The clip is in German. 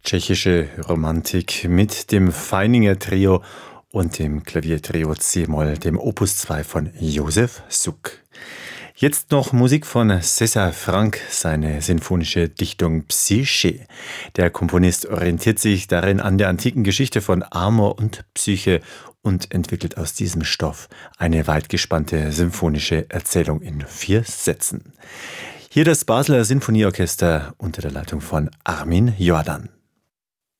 tschechische Romantik mit dem Feininger Trio und dem Klaviertrio C-Moll, dem Opus 2 von Josef Suk. Jetzt noch Musik von César Franck, seine sinfonische Dichtung Psyche. Der Komponist orientiert sich darin an der antiken Geschichte von Amor und Psyche und entwickelt aus diesem Stoff eine weitgespannte symphonische Erzählung in 4 Sätzen. Hier das Basler Sinfonieorchester unter der Leitung von Armin Jordan.